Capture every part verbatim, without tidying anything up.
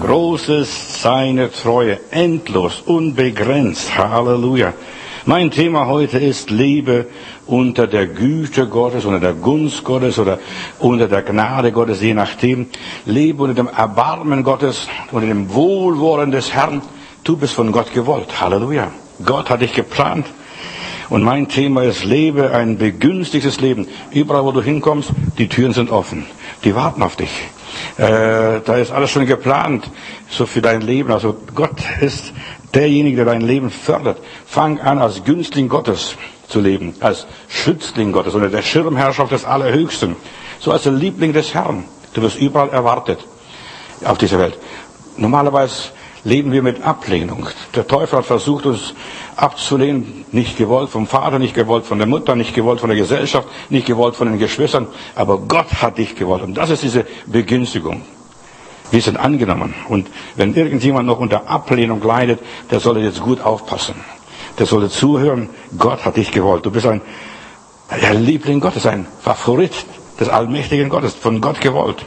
Groß ist seine Treue, endlos, unbegrenzt. Halleluja. Mein Thema heute ist, lebe unter der Güte Gottes, unter der Gunst Gottes oder unter der Gnade Gottes, je nachdem. Lebe unter dem Erbarmen Gottes, unter dem Wohlwollen des Herrn. Du bist von Gott gewollt. Halleluja. Gott hat dich geplant. Und mein Thema ist, lebe ein begünstigtes Leben. Überall, wo du hinkommst, die Türen sind offen. Die warten auf dich. Äh, da ist alles schon geplant, so für dein Leben. Also Gott ist derjenige, der dein Leben fördert. Fang an, als Günstling Gottes zu leben, als Schützling Gottes, unter der Schirmherrschaft des Allerhöchsten. So als der Liebling des Herrn. Du wirst überall erwartet auf dieser Welt. Normalerweise leben wir mit Ablehnung. Der Teufel hat versucht, uns abzulehnen, nicht gewollt vom Vater, nicht gewollt von der Mutter, nicht gewollt von der Gesellschaft, nicht gewollt von den Geschwistern, aber Gott hat dich gewollt. Und das ist diese Begünstigung. Wir sind angenommen. Und wenn irgendjemand noch unter Ablehnung leidet, der soll jetzt gut aufpassen. Der soll zuhören, Gott hat dich gewollt. Du bist ein, ein Liebling Gottes, ein Favorit des allmächtigen Gottes, von Gott gewollt.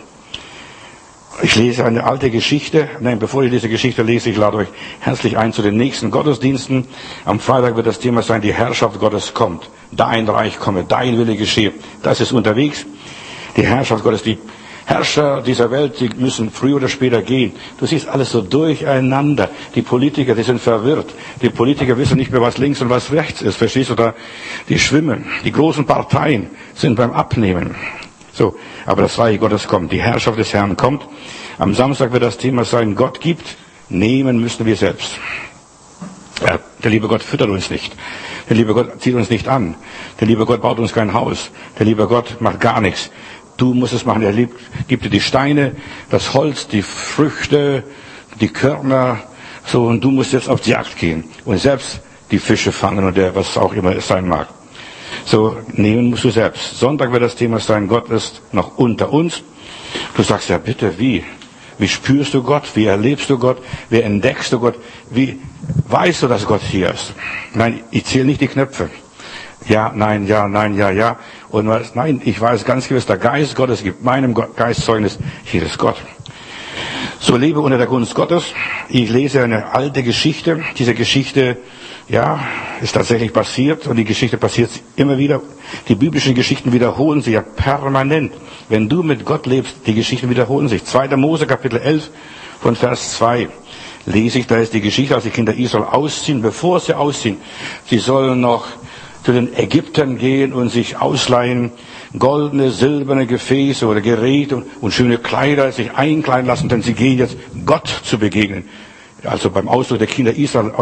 Ich lese eine alte Geschichte. Nein, bevor ich diese Geschichte lese, ich lade euch herzlich ein zu den nächsten Gottesdiensten. Am Freitag wird das Thema sein, die Herrschaft Gottes kommt. Dein Reich komme, dein Wille geschehe. Das ist unterwegs. Die Herrschaft Gottes, die Herrscher dieser Welt, die müssen früher oder später gehen. Du siehst alles so durcheinander. Die Politiker, die sind verwirrt. Die Politiker wissen nicht mehr, was links und was rechts ist. Verstehst du da? Die schwimmen. Die großen Parteien sind beim Abnehmen. So, aber das Reich Gottes kommt, die Herrschaft des Herrn kommt. Am Samstag wird das Thema sein, Gott gibt, nehmen müssen wir selbst. Ja, der liebe Gott füttert uns nicht. Der liebe Gott zieht uns nicht an. Der liebe Gott baut uns kein Haus. Der liebe Gott macht gar nichts. Du musst es machen. Er liebt, gibt dir die Steine, das Holz, die Früchte, die Körner, so, und du musst jetzt auf die Jagd gehen und selbst die Fische fangen oder was auch immer es sein mag. So, nehmen musst du selbst. Sonntag wird das Thema sein, Gott ist noch unter uns. Du sagst, ja bitte, wie? Wie spürst du Gott? Wie erlebst du Gott? Wie entdeckst du Gott? Wie weißt du, dass Gott hier ist? Nein, ich zähle nicht die Knöpfe. Ja, nein, ja, nein, ja, ja. Und was, nein, ich weiß ganz gewiss, der Geist Gottes gibt meinem Geist Zeugnis, hier ist Gott. So, lebe unter der Gunst Gottes. Ich lese eine alte Geschichte. Diese Geschichte, ja, ist tatsächlich passiert und die Geschichte passiert immer wieder. Die biblischen Geschichten wiederholen sich ja permanent. Wenn du mit Gott lebst, die Geschichten wiederholen sich. zweiter Mose Kapitel elf von Vers zwei lese ich, da ist die Geschichte, als die Kinder Israel ausziehen, bevor sie ausziehen. Sie sollen noch zu den Ägyptern gehen und sich ausleihen, goldene, silberne Gefäße oder Geräte und, und schöne Kleider sich einkleiden lassen, denn sie gehen jetzt Gott zu begegnen. Also beim Ausdruck der Kinder Israel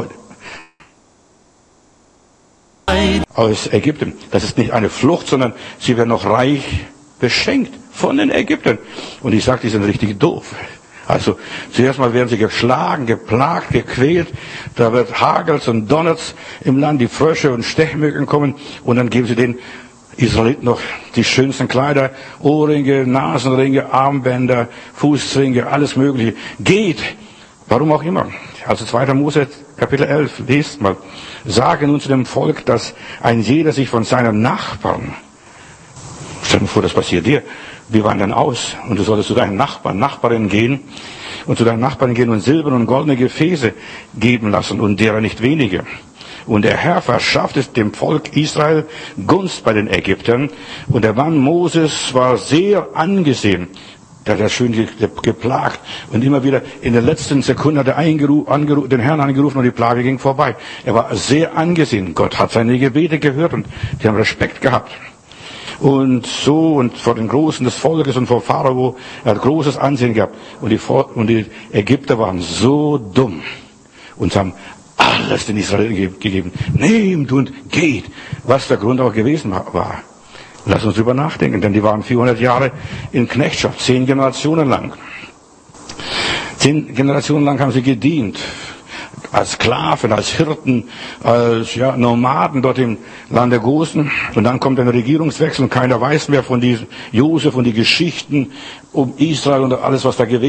aus Ägypten. Das ist nicht eine Flucht, sondern sie werden noch reich beschenkt von den Ägyptern. Und ich sage, die sind richtig doof. Also zuerst mal werden sie geschlagen, geplagt, gequält. Da wird Hagels und Donnerts im Land, die Frösche und Stechmücken kommen. Und dann geben sie den Israeliten noch die schönsten Kleider, Ohrringe, Nasenringe, Armbänder, Fußringe, alles Mögliche. Geht, warum auch immer. Also zweiter Mose Kapitel elf, lest mal. Sage nun zu dem Volk, dass ein jeder sich von seinem Nachbarn, stell dir vor, das passiert dir, wir wandern aus und du solltest zu deinen Nachbarn, Nachbarinnen gehen und zu deinen Nachbarn gehen und silberne und goldene Gefäße geben lassen und derer nicht wenige. Und der Herr verschafft es dem Volk Israel Gunst bei den Ägyptern und der Mann Moses war sehr angesehen. Der hat er schön geplagt und immer wieder in der letzten Sekunde hat er angeru- den Herrn angerufen und die Plage ging vorbei. Er war sehr angesehen. Gott hat seine Gebete gehört und die haben Respekt gehabt. Und so, und vor den Großen des Volkes und vor Pharao, er hat großes Ansehen gehabt. Und die, und die Ägypter waren so dumm und haben alles den Israeliten gegeben. Nehmt und geht, was der Grund auch gewesen war. Lass uns drüber nachdenken, denn die waren vierhundert Jahre in Knechtschaft, zehn Generationen lang. Zehn Generationen lang haben sie gedient, als Sklaven, als Hirten, als ja, Nomaden dort im Lande Gosen. Und dann kommt ein Regierungswechsel und keiner weiß mehr von diesem Josef und die Geschichten um Israel und alles, was da gewesen ist.